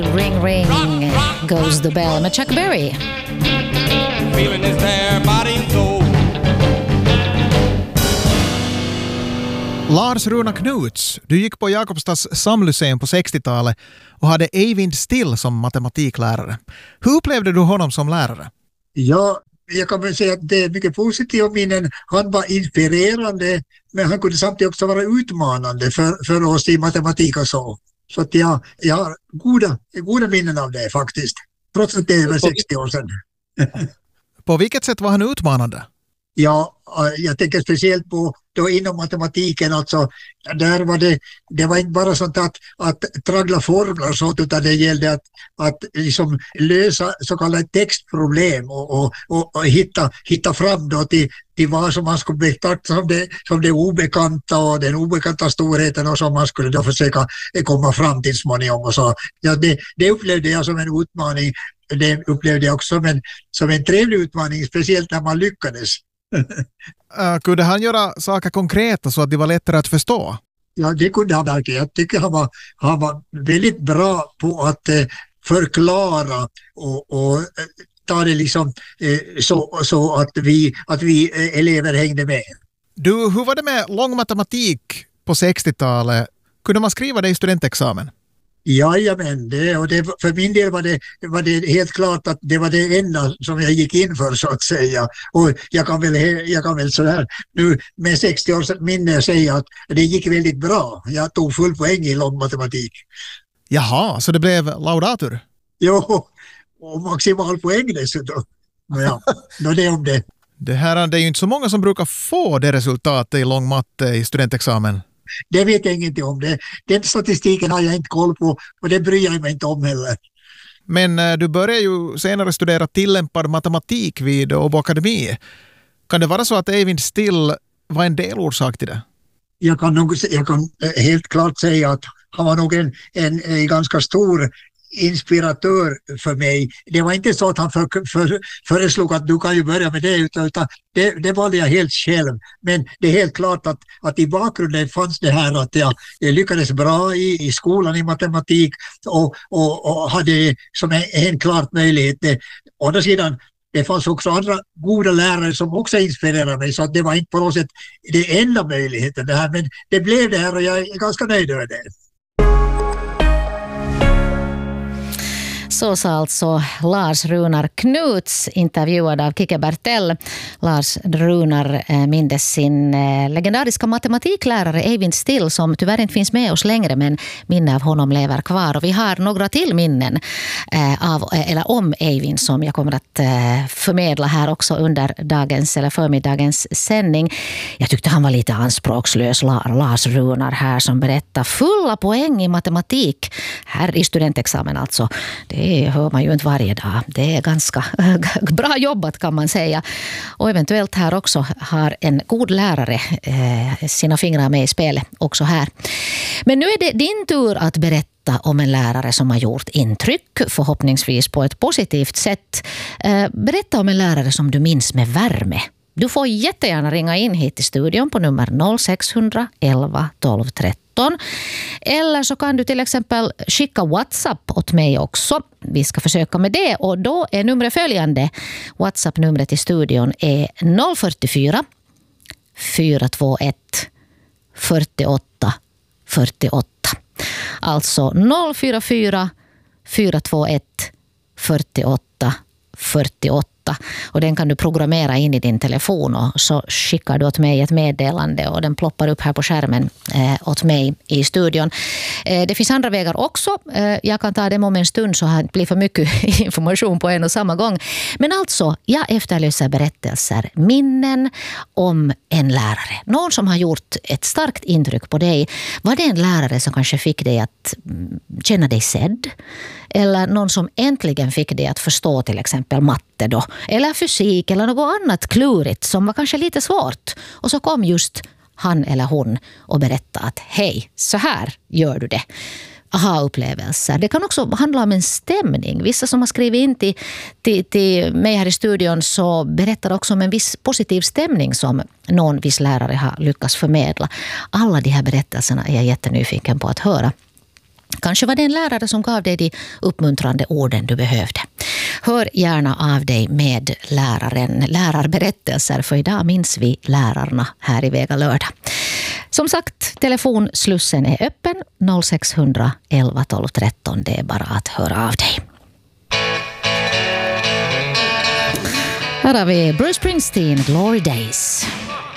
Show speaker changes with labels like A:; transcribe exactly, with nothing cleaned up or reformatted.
A: Ring ring goes the bell med Chuck Berry.
B: Feeling is there, body and soul.
C: Lars Runar Knuts, du gick på Jakobstads samlyceum på sextiotalet och hade Eivind Still som matematiklärare. Hur upplevde du honom som lärare?
D: Ja, jag kan väl säga att det är mycket positivt minnen. Han var inspirerande, men han kunde samtidigt också vara utmanande för, för oss i matematik och så. Så att jag, jag har goda, goda minnen av det faktiskt. Trots att det är över sextio år sedan.
C: På vilket sätt var han utmanande?
D: Ja, jag tänker speciellt på då inom matematiken, alltså där var det, det var inte bara sånt att, att traggla formler så, utan det gällde att, att liksom lösa så kallade textproblem och, och, och, och hitta, hitta fram då till, till vad som man skulle betrakta som det, som det obekanta och den obekanta storheten och som man skulle då försöka komma fram till småningom och så. Ja, det, det upplevde jag som en utmaning. Det upplevde jag också som en, som en trevlig utmaning, speciellt när man lyckades.
C: uh, kunde han göra saker konkreta så att det var lättare att förstå?
D: Ja, det kunde han verkligen. Jag tycker han var, han var väldigt bra på att eh, förklara och, och eh, ta det liksom eh, så, så att vi, att vi eh, elever hängde med.
C: Du, hur var det med långmatematik på sextiotalet? Kunde man skriva det i studentexamen?
D: Jajamän, det, och det, för min del var det, var det helt klart att det var det enda som jag gick in för så att säga. Och jag kan väl, jag kan väl så här nu med sextio års minne säga att det gick väldigt bra. Jag tog full poäng i långmatematik.
C: Jaha, så det blev laudator?
D: Jo, och maximal poäng dessutom. Ja, då det om det.
C: Det här det är ju inte så många som brukar få det resultatet i långmatte i studentexamen.
D: Det vet jag inte om. Det. Den statistiken har jag inte koll på och det bryr jag mig inte om heller.
C: Men äh, du börjar ju senare studera tillämpad matematik vid Åbo Akademi. Kan det vara så att Eivind Still var en delorsak till det?
D: Jag kan, nog, jag kan helt klart säga att han var nog en, en, en ganska stor inspiratör för mig. Det var inte så att han för, för, föreslog att du kan ju börja med det, utan, utan det, det valde jag helt själv. Men det är helt klart att, att i bakgrunden fanns det här att jag, jag lyckades bra i, i skolan i matematik och, och, och hade som en, en klart möjlighet. Det, å andra sidan, det fanns också andra goda lärare som också inspirerade mig, så att det var inte på något sätt det enda möjligheten det här, men det blev det här och jag är ganska nöjd över det.
A: Så sa alltså Lars Runar Knuts, intervjuad av Kike Bertell. Lars Runar mindes sin legendariska matematiklärare Eivind Still, som tyvärr inte finns med oss längre, men minne av honom lever kvar. Och vi har några till minnen av, eller om Eivind som jag kommer att förmedla här också under dagens eller förmiddagens sändning. Jag tyckte han var lite anspråkslös, Lars Runar här, som berättar fulla poäng i matematik här i studentexamen alltså. Det Det hör man ju inte varje dag. Det är ganska bra jobbat kan man säga. Och eventuellt här också har en god lärare eh, sina fingrar med i spelet också här. Men nu är det din tur att berätta om en lärare som har gjort intryck, förhoppningsvis på ett positivt sätt. Eh, berätta om en lärare som du minns med värme. Du får jättegärna ringa in hit till studion på nummer noll sex elva tolv tretton. Eller så kan du till exempel skicka WhatsApp åt mig också. Vi ska försöka med det och då är numret följande. WhatsApp-numret till studion är noll fyra fyra fyra två ett fyrtioåtta fyrtioåtta. Alltså noll fyra fyra fyra två ett fyrtioåtta fyrtioåtta. Och den kan du programmera in i din telefon och så skickar du åt mig ett meddelande och den ploppar upp här på skärmen eh, åt mig i studion. Eh, det finns andra vägar också. Eh, jag kan ta dem om en stund så det blir för mycket information på en och samma gång. Men alltså, jag efterlyser berättelser, minnen om en lärare. Någon som har gjort ett starkt intryck på dig. Var det en lärare som kanske fick dig att känna dig sedd? Eller någon som äntligen fick dig att förstå till exempel matte då? Eller fysik eller något annat klurigt som var kanske lite svårt. Och så kom just han eller hon och berättade att hej, så här gör du det. Aha-upplevelser. Det kan också handla om en stämning. Vissa som har skrivit in till, till, till mig här i studion så berättar också om en viss positiv stämning som någon viss lärare har lyckats förmedla. Alla de här berättelserna är jag jättenyfiken på att höra. Kanske var det en lärare som gav dig de uppmuntrande orden du behövde. Hör gärna av dig med läraren, lärarberättelser, för idag minns vi lärarna här i Vega lördag. Som sagt, telefonslussen är öppen noll sex noll noll elva tolv tretton. Det är bara att höra av dig. Här har vi Bruce Springsteen, Glory Days.